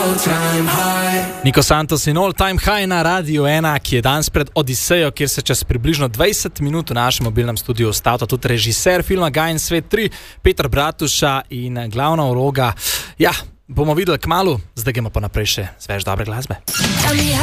Niko Santos in All Time High na Radiu 1, ki je danes pred Odisejo, kjer se čez približno 20 minut v našem mobilnem studiu stavta tudi režiser filma Gajen svet 3, Peter Bratuša in glavna vloga. Ja, bomo videli kmalu, zdaj gremo pa naprej še z več dobre glasbe.